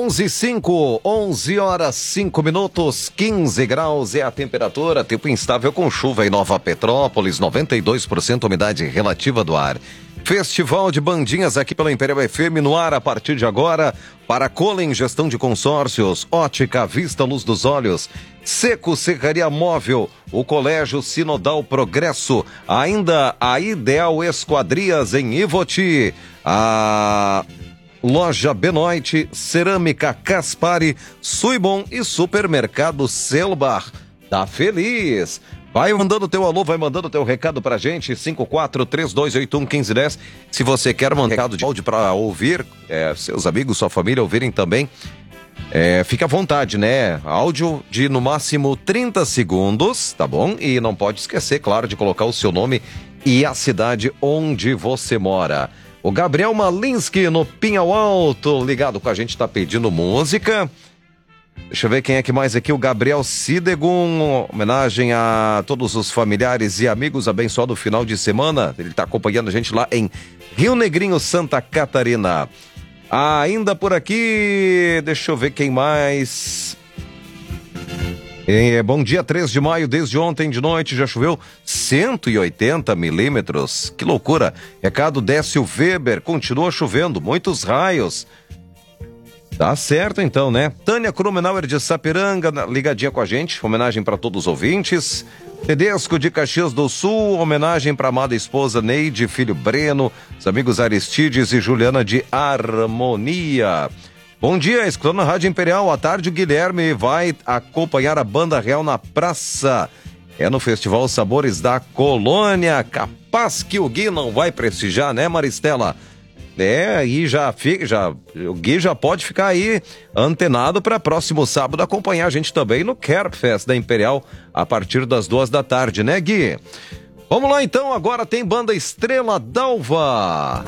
11:05, 11 horas 5 minutos, 15 graus é a temperatura, tempo instável com chuva em Nova Petrópolis, 92% umidade relativa do ar. Festival de bandinhas aqui pela Imperial FM no ar a partir de agora. Para Colen, gestão de consórcios, Ótica Vista Luz dos Olhos, Seco Serraria Móvel, o Colégio Sinodal Progresso, ainda a Ideal Esquadrias em Ivoti, a Loja Benoit, Cerâmica Caspari, Suibon e Supermercado Selbar. Tá feliz? Vai mandando teu alô, vai mandando teu recado pra gente, 5432811510. Se você quer mandar recado de áudio pra ouvir, seus amigos, sua família ouvirem também, fica à vontade, né? Áudio de no máximo 30 segundos, tá bom? E não pode esquecer, claro, de colocar o seu nome e a cidade onde você mora. O Gabriel Malinski no Pinhal Alto, ligado com a gente, tá pedindo música. Deixa eu ver quem é que mais aqui, o Gabriel Sidegum, homenagem a todos os familiares e amigos, abençoado final de semana. Ele tá acompanhando a gente lá em Rio Negrinho, Santa Catarina. Ainda por aqui, deixa eu ver quem mais. Bom dia, 3 de maio, desde ontem de noite já choveu 180 milímetros, que loucura. Recado Décio Weber, continua chovendo, muitos raios. Tá certo então, né? Tânia Krumenauer de Sapiranga, ligadinha com a gente, homenagem para todos os ouvintes. Tedesco de Caxias do Sul, homenagem para amada esposa Neide, filho Breno, os amigos Aristides e Juliana de Harmonia. Bom dia, escutando a Rádio Imperial, à tarde o Guilherme vai acompanhar a Banda Real na praça. É no Festival Sabores da Colônia, capaz que o Gui não vai prestigiar, né, Maristela? Aí o Gui já pode ficar aí antenado para próximo sábado acompanhar a gente também no Campfest da Imperial a partir das 14h, né, Gui? Vamos lá então, agora tem Banda Estrela d'Alva.